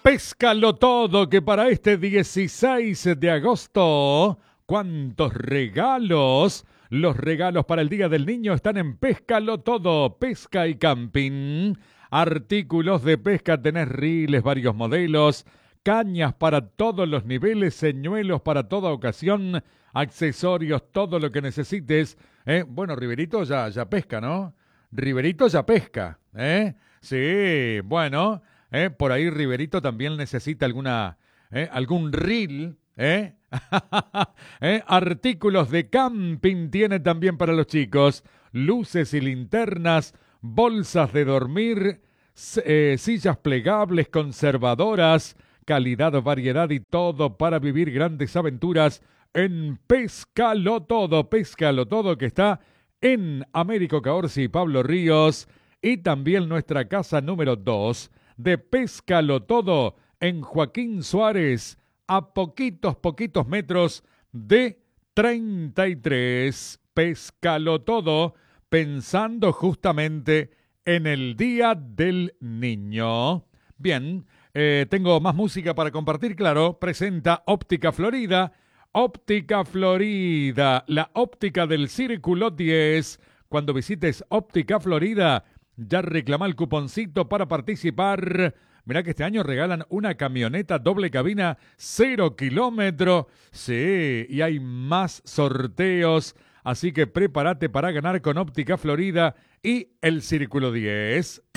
Péscalo todo, que para este 16 de agosto, ¿cuántos regalos? Los regalos para el Día del Niño están en Péscalo Todo, pesca y camping. Artículos de pesca, tenés riles, varios modelos, cañas para todos los niveles, señuelos para toda ocasión, accesorios, todo lo que necesites. Bueno, Riverito ya pesca, ¿no? Riverito ya pesca, ¿eh? Sí, bueno, por ahí Riverito también necesita algún reel, ¿eh? Artículos de camping tiene también para los chicos, luces y linternas, bolsas de dormir, sillas plegables, conservadoras, calidad, variedad y todo para vivir grandes aventuras en Péscalo Todo que está en Américo Caorsi y Pablo Ríos, y también nuestra casa número 2 de Péscalo Todo en Joaquín Suárez, a poquitos metros de 33. Péscalo Todo, pensando justamente en el Día del Niño. Bien, tengo más música para compartir, claro. Presenta Óptica Florida. Óptica Florida, la óptica del Círculo 10. Cuando visites Óptica Florida, ya reclama el cuponcito para participar. Mirá que este año regalan una camioneta doble cabina 0 kilómetro. Sí, y hay más sorteos. Así que prepárate para ganar con Óptica Florida y el Círculo 10.